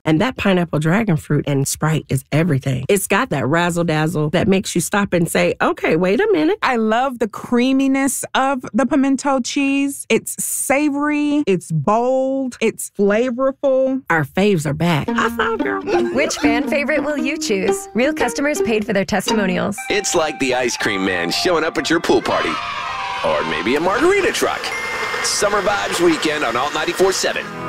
And that pineapple dragon fruit and Sprite is everything. It's got that razzle-dazzle that makes you stop and say, okay, wait a minute. I love the creaminess of the pimento cheese. It's savory, it's bold, it's flavorful. Our faves are back. High five, girl. Which fan favorite will you choose? Real customers paid for their testimonials. It's like the ice cream man showing up at your pool party. Or maybe a margarita truck. Summer Vibes Weekend on Alt 94.7.